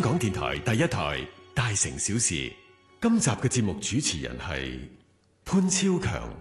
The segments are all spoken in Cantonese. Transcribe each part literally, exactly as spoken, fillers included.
港電台第一台《大城小事》，今集嘅節目主持人係潘超強。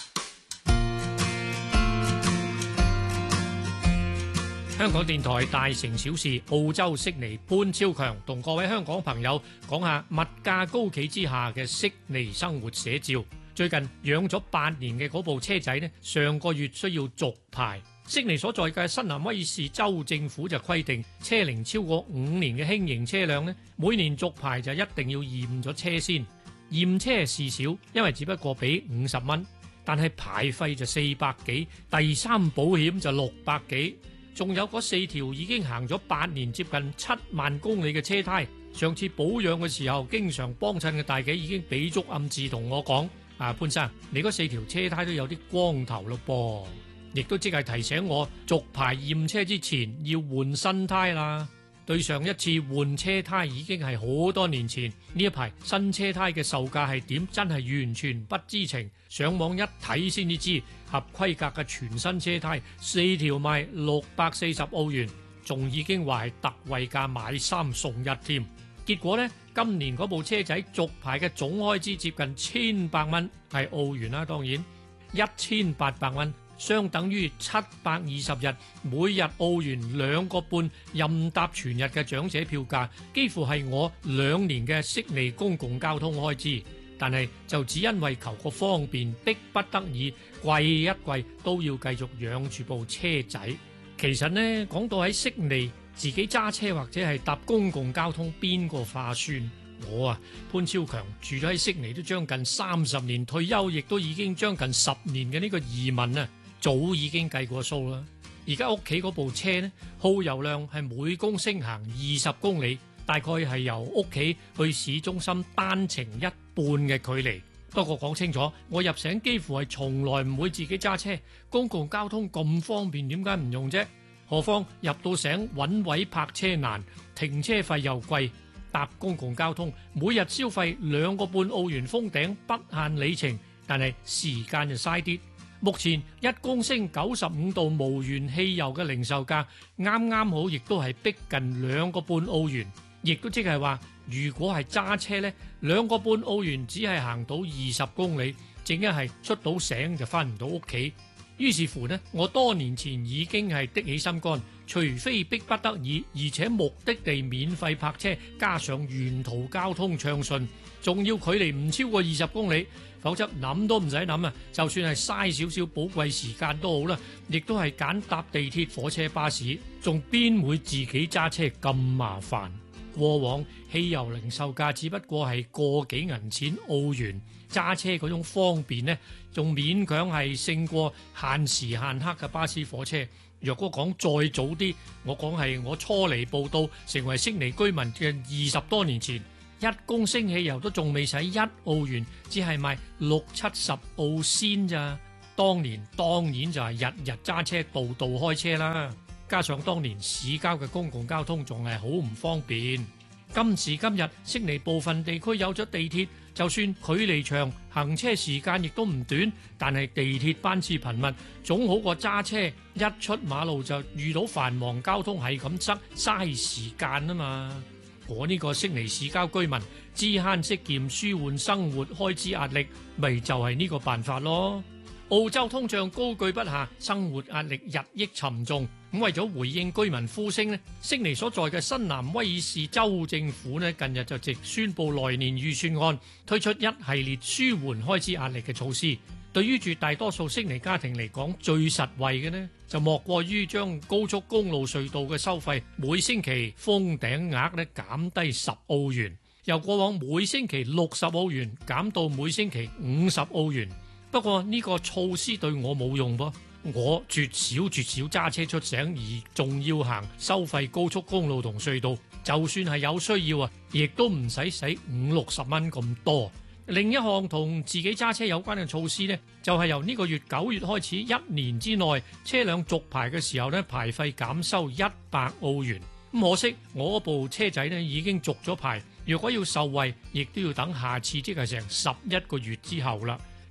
香港電台《大城小事》，澳洲悉尼潘超強同各位香港朋友講下物價高企之下嘅悉尼生活寫照。最近養咗八年嘅嗰部車仔呢，上個月需要續牌。悉尼所在嘅新南威爾士州政府就規定，車齡超過五年嘅輕型車輛呢，每年續牌就一定要驗咗車先。驗車事少，因為只不過俾五十蚊，但係牌費就四百幾，第三保險就六百幾，仲有嗰四條已經行咗八年，接近七萬公里嘅車胎，上次保養嘅時候，經常幫襯嘅大姐已經俾足暗示同我講：啊潘生，你嗰四條車胎都有啲光頭咯噃。亦都即係提醒我續牌驗車之前要換新胎啦。對上一次換車胎已經係好多年前，呢一排新車胎嘅售價係點，真係完全不知情。上網一睇先至知，合規格嘅全新車胎四條賣六百四十澳元，仲已經話係特惠價買三送一添。結果呢，今年嗰部車仔續牌嘅總開支接近千百蚊，係澳元啦，當然一千八百蚊。相等於七百二十日，每日澳元兩個半，任搭全日嘅長者票價，幾乎係我兩年嘅悉尼公共交通開支。但係就只因為求個方便，逼不得已，貴一貴都要繼續養住部車仔。其實呢，講到喺悉尼，自己揸車或者係搭公共交通，邊個划算？我啊，潘超強住咗喺悉尼都將近三十年，退休亦都已經將近十年嘅呢個移民啊，早已經計過數啦。而家屋企嗰部車呢，耗油量係每公升行二十公里，大概係由屋企去市中心單程一半嘅距離。不過講清楚，我入城幾乎係從來唔會自己揸車，公共交通咁方便，點解唔用啫？何況入到城揾位泊車難，停車費又貴。搭公共交通每日消費兩個半澳元封頂，不限里程，但係時間就嘥啲。目前一公升九十五度無鉛汽油嘅零售價啱啱好，亦都係逼近兩個半澳元，亦都即係話，如果係揸車呢，兩個半澳元只係行到二十公里，正一係出到城就翻唔到屋企。於是乎呢，我多年前已經係的起心肝，除非逼不得已，而且目的地免費泊車，加上沿途交通暢順，仲要距離唔超過二十公里，否則諗都唔使諗啊！就算係嘥少少寶貴時間都好啦，亦都係揀搭地鐵、火車、巴士，仲邊會自己揸車咁麻煩？過往汽油零售價只不過係個幾銀錢澳元，揸車嗰種方便呢，仲勉強係勝過限時限刻嘅巴士火車。若果講再早啲，我講係我初嚟報到成為悉尼居民嘅二十多年前，一公升汽油都仲未使一澳元，只係賣六七十澳仙咋。當年當然就係日日揸車，度度開車啦。加上當年市郊嘅公共交通仲係好唔方便。今時今日，悉尼部分地區有咗地鐵，就算距離長，行車時間亦都唔短，但係地鐵班次頻密，總好過揸車一出馬路就遇到繁忙交通係咁塞，嘥時間啊嘛。我呢個悉尼市郊居民，知慳識儉，舒緩生活開支壓力，咪就係呢個辦法咯。澳洲通脹高居不下，生活壓力日益沉重。咁為咗回應居民呼聲呢，悉尼所在嘅新南威爾士州政府呢，近日就直宣布來年預算案推出一系列舒緩開支壓力嘅措施。對於絕大多數悉尼家庭嚟講，最實惠嘅呢，就莫過於將高速公路隧道嘅收費每星期封頂額呢減低十澳元，由過往每星期六十澳元減到每星期五十澳元。不過呢個措施對我冇用噃，我絕少絕少揸車出城，而仲要行收費高速公路同隧道，就算係有需要啊，亦都唔使使五六十蚊咁多。另一項同自己揸車有關嘅措施呢，就係由呢個月九月開始，一年之內車輛續牌嘅時候呢，牌費減收一百澳元。咁可惜我部車仔呢已經續咗牌，如果要受惠，亦都要等下次，即係成十一個月之後啦。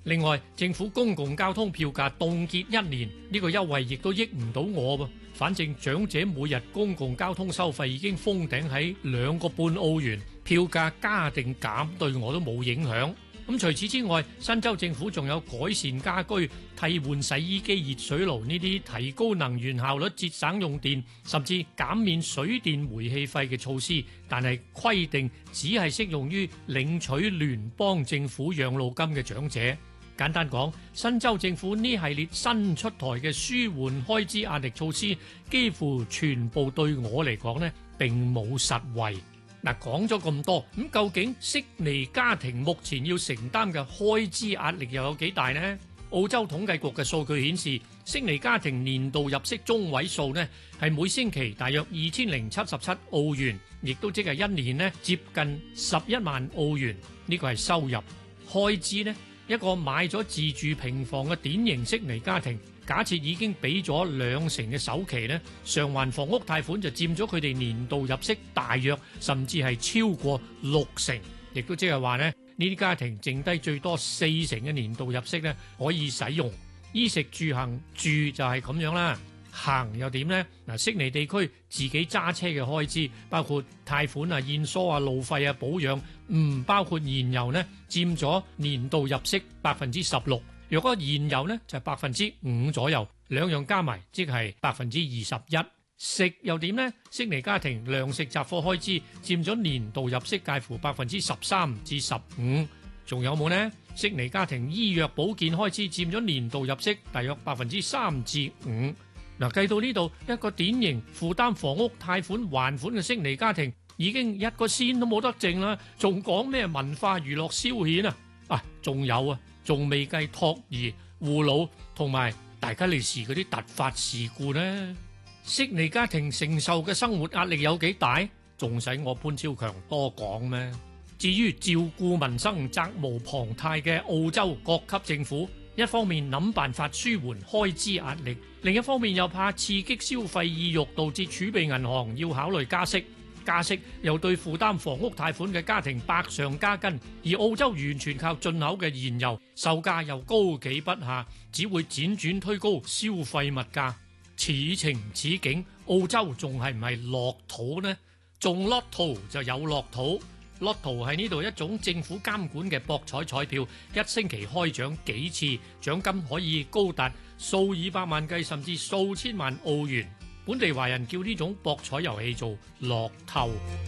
另外，政府公共交通票價凍結一年，呢個優惠亦都益唔到我噃。反正長者每日公共交通收費已經封頂喺兩個半澳元，票價加定減對我都冇影響。咁除此之外，新州政府仲有改善家居、替換洗衣機、熱水爐呢啲提高能源效率、節省用電，甚至減免水電煤氣費嘅措施，但係規定只係適用於領取聯邦政府養老金嘅長者。簡單講，新州政府呢系列新出台嘅舒緩開支壓力措施，幾乎全部對我嚟講呢並冇實惠。嗱，講咗咁多，咁究竟悉尼家庭目前要承擔嘅開支壓力又有幾大呢？澳洲統計局嘅數據顯示，悉尼家庭年度入息中位數呢係每星期大約二千零七十七澳元，亦都即係一年呢接近十一萬澳元。呢個係收入。開支呢，一個買咗自住平房嘅典型悉尼家庭，假設已經俾咗兩成嘅首期呢，償還房屋貸款就佔咗佢哋年度入息大約甚至係超過六成，亦都即係話呢，呢啲家庭剩低最多四成嘅年度入息呢可以使用。衣食住行，住就係咁樣啦，行又點呢？嗱，悉尼地區自己揸車嘅開支，包括貸款啊、驗疏啊、路費啊、保養，唔包括燃油呢，佔咗年度入息百分之十六。若果燃油呢，就係百分之五左右，兩樣加埋即係百分之二十一。食又點呢？悉尼家庭糧食雜貨開支佔咗年度入息介乎百分之十三至十五。仲有冇呢？悉尼家庭醫藥保健開支佔咗年度入息大約百分之三至五。嗱，計到呢度，一個典型負擔房屋貸款還款嘅悉尼家庭已經一個仙都冇得剩啦，仲講咩文化娛樂消遣啊？啊，仲有啊，仲未計托兒、護老同埋大吉利是嗰啲突發事故呢。悉尼家庭承受嘅生活壓力有幾大？仲使我潘超強多講咩？至於照顧民生責無旁貸嘅澳洲各級政府，一方面諗辦法舒緩開支壓力，另一方面又怕刺激消費意欲，導致儲備銀行要考慮加息。加息又對負擔房屋貸款嘅家庭百上加斤，而澳洲完全靠進口嘅燃油，售價又高企不下，只會輾轉推高消費物價。此情此景，澳洲仲係唔係樂土呢？中 Lotto 就有樂土。Lotto 係呢度一種政府監管嘅博彩彩票，一星期開獎幾次，獎金可以高達數以百萬計，甚至數千萬澳元。本地華人叫呢種博彩遊戲做樂透。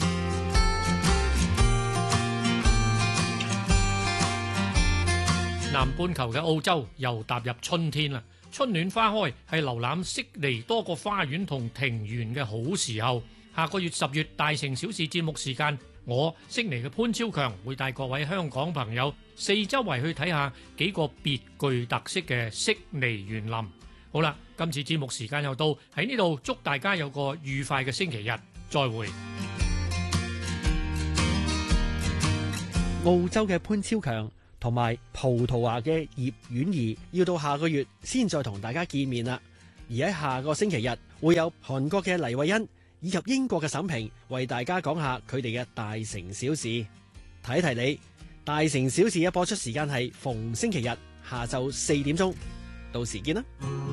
南半球嘅澳洲又踏入春天啦，春暖花開係瀏覽悉尼多個花園同庭園嘅好時候。下個月十月大城小事節目時間，我悉尼嘅潘超強會帶各位香港朋友四周圍去睇下幾個別具特色嘅悉尼園林。好啦，今次節目時間又到，喺呢度祝大家有個愉快嘅星期日，再會。 澳洲嘅潘超強同埋葡萄牙嘅葉婉儀要到下個月先再同大家見面啦。而喺下個星期日會有韓國嘅黎慧欣以及英國嘅沈平為大家講下佢哋嘅大城小事。提一提你，大城小事一播出時間係逢星期日下晝四點鐘，到時見啦。